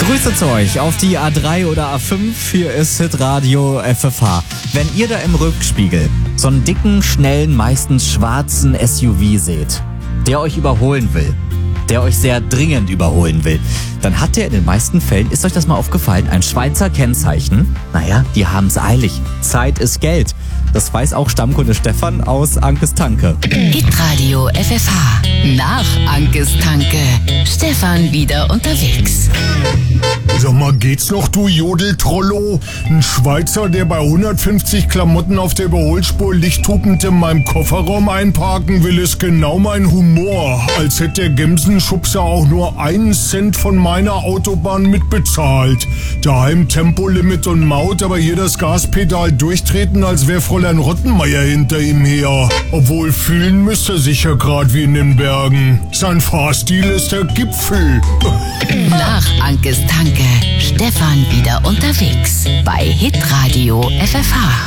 Grüße zu euch auf die A3 oder A5. Hier ist Hitradio FFH. Wenn ihr da im Rückspiegel so einen dicken, schnellen, meistens schwarzen SUV seht, der euch überholen will, der euch sehr dringend überholen will, dann hat der in den meisten Fällen, ist euch das mal aufgefallen, ein Schweizer Kennzeichen. Naja, die haben's eilig. Zeit ist Geld. Das weiß auch Stammkunde Stefan aus Ankes Tanke. Hitradio FFH. Nach Ankes Tanke. Stefan wieder unterwegs. Sag mal, geht's noch, du Jodeltrollo? Ein Schweizer, der bei 150 Klamotten auf der Überholspur lichthupend in meinem Kofferraum einparken will, ist genau mein Humor. Als hätte der Gemsenschubser auch nur 1 Cent von meiner Autobahn mitbezahlt. Daheim Tempolimit und Maut, aber hier das Gaspedal durchtreten, als wäre Fräulein Rottenmeier hinter ihm her. Obwohl fühlen müsste sich ja grad wie in den Bergen. Sein Fahrstil ist der Gipfel. Nach Ankes Tanke. Stefan wieder unterwegs bei Hitradio FFH.